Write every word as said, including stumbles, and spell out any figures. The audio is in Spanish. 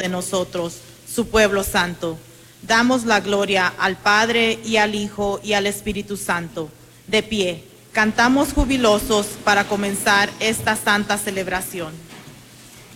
de nosotros, su pueblo santo. Damos la gloria al Padre y al Hijo y al Espíritu Santo. De pie, cantamos jubilosos para comenzar esta santa celebración.